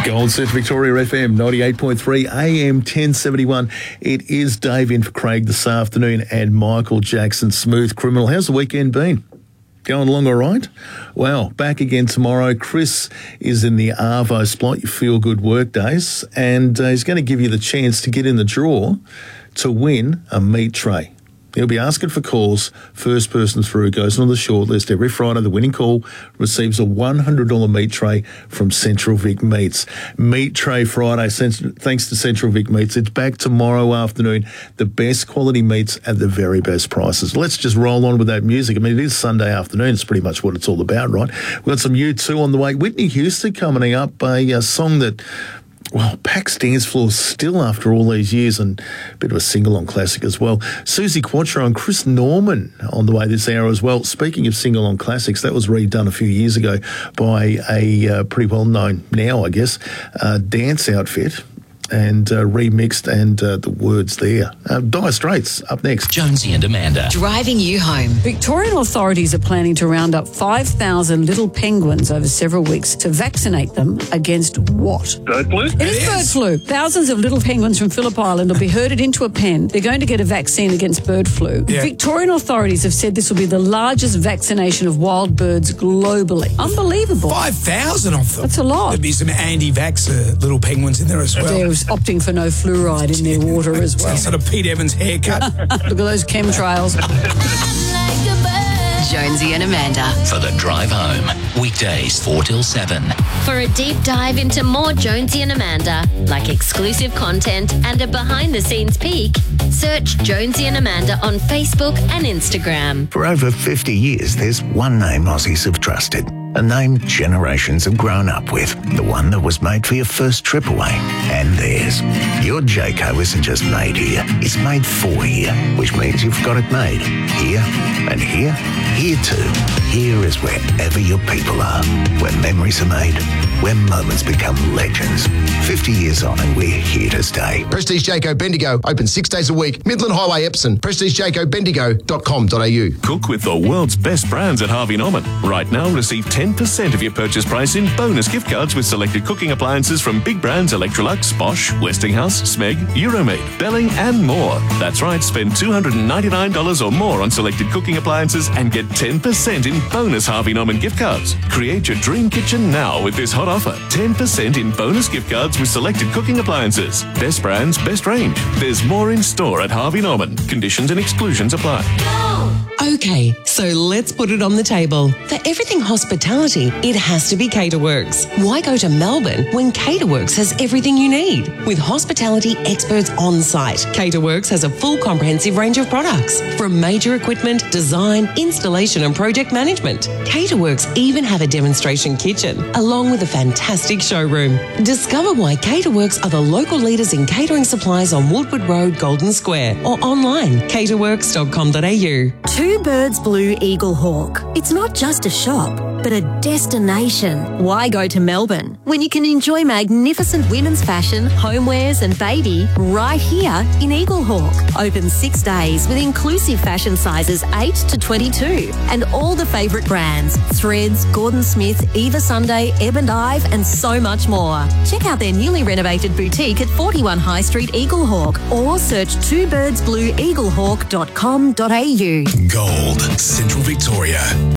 Gold Central Victoria FM 98.3 AM 1071. It is Dave in for Craig this afternoon and Michael Jackson, Smooth Criminal. How's the weekend been? Going along all right? Well, back again tomorrow. Chris is in the Arvo Spot, your feel-good work days, and he's going to give you the chance to get in the draw to win a meat tray. He'll be asking for calls. First person through goes on the shortlist. Every Friday, the winning call receives a $100 meat tray from Central Vic Meats. Meat Tray Friday, thanks to Central Vic Meats. It's back tomorrow afternoon. The best quality meats at the very best prices. Let's just roll on with that music. I mean, it is Sunday afternoon. It's pretty much what it's all about, right? We've got some U2 on the way. Whitney Houston coming up, a song that... well, packs dance floors still after all these years, and a bit of a sing-along classic as well. Susie Quattro and Chris Norman on the way this hour as well. Speaking of sing-along classics, that was redone a few years ago by a pretty well-known now, I guess, dance outfit. And remixed, and the words there. Dire Straits up next. Jonesy and Amanda. Driving you home. Victorian authorities are planning to round up 5,000 little penguins over several weeks to vaccinate them against what? Bird flu? It is bird flu. Thousands of little penguins from Phillip Island will be herded into a pen. They're going to get a vaccine against bird flu. Yeah. Victorian authorities have said this will be the largest vaccination of wild birds globally. Unbelievable. 5,000 of them. That's a lot. There'd be some anti-vaxxer little penguins in there as well. They're opting for no fluoride in their water as well. Sort of Pete Evans haircut. Look at those chemtrails. Jonesy and Amanda. For the drive home. Weekdays 4 till 7. For a deep dive into more Jonesy and Amanda, like exclusive content and a behind-the-scenes peek, search Jonesy and Amanda on Facebook and Instagram. For over 50 years, there's one name Aussies have trusted. A name generations have grown up with. The one that was made for your first trip away. And theirs. Your Jayco isn't just made here. It's made for here. Which means you've got it made. Here and here. Here too. Here is wherever your people are. Where memories are made. Where moments become legends. 50 years on and we're here to stay. Prestige Jayco Bendigo. Open 6 days a week. Midland Highway, Epsom. PrestigeJaycoBendigo.com.au. Cook with the world's best brands at Harvey Norman. Right now, receive 10% of your purchase price in bonus gift cards with selected cooking appliances from big brands Electrolux, Bosch, Westinghouse, Smeg, Euromade, Belling and more. That's right, spend $299 or more on selected cooking appliances and get 10% in bonus Harvey Norman gift cards. Create your dream kitchen now with this hot offer. 10% in bonus gift cards with selected cooking appliances. Best brands, best range. There's more in store at Harvey Norman. Conditions and exclusions apply. Okay, so let's put it on the table. For everything hospitality, it has to be Caterworks. Why go to Melbourne when Caterworks has everything you need? With hospitality experts on site, Caterworks has a full comprehensive range of products, from major equipment, design, installation and project management. Caterworks even have a demonstration kitchen, along with a fantastic showroom. Discover why Caterworks are the local leaders in catering supplies on Woodward Road, Golden Square, or online, caterworks.com.au. Two Birds Blue Eagle Hawk. It's not just a shop, but a destination. Why go to Melbourne when you can enjoy magnificent women's fashion, homewares and baby right here in Eagle Hawk? Open 6 days with inclusive fashion sizes 8 to 22 and all the favourite brands, Threads, Gordon Smith, Eva Sunday, Ebb and Ive and so much more. Check out their newly renovated boutique at 41 High Street, Eagle Hawk, or search twobirdsblueeaglehawk.com.au. Gold, Central Victoria.